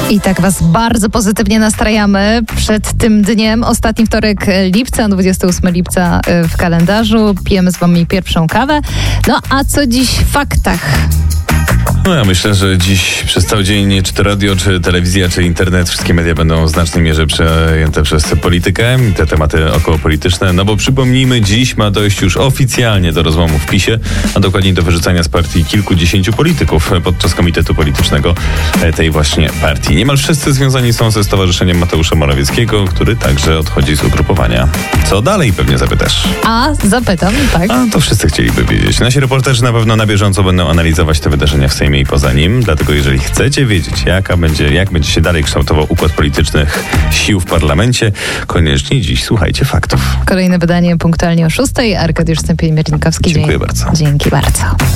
I tak was bardzo pozytywnie nastrajamy przed tym dniem. Ostatni wtorek lipca, 28 lipca w kalendarzu. Pijemy z wami pierwszą kawę. No a co dziś w faktach? No ja myślę, że dziś przez cały dzień czy to radio, czy telewizja, czy internet, wszystkie media będą w znacznej mierze przejęte przez politykę i te tematy okołopolityczne. No bo przypomnijmy, dziś ma dojść już oficjalnie do rozłamu w PiS-ie, a dokładniej do wyrzucania z partii kilkudziesięciu polityków podczas komitetu politycznego tej właśnie partii. Niemal wszyscy związani są ze Stowarzyszeniem Mateusza Morawieckiego, który także odchodzi z ugrupowania. Co dalej, pewnie zapytasz? A, zapytam, tak. A to wszyscy chcieliby wiedzieć. Nasi reporterzy na pewno na bieżąco będą analizować te wydarzenia w Sejmie i poza nim, dlatego jeżeli chcecie wiedzieć, jak będzie się dalej kształtował układ politycznych sił w parlamencie, koniecznie dziś słuchajcie faktów. Kolejne wydanie punktualnie o 6:00. Arkadiusz Stępień-Miernikowski. Dziękuję bardzo. Dzięki bardzo.